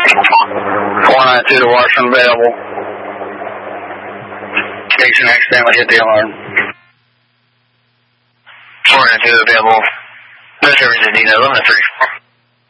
492 to Washington available. Station accidentally hit the alarm. 492 available. No service is needed. 11-3.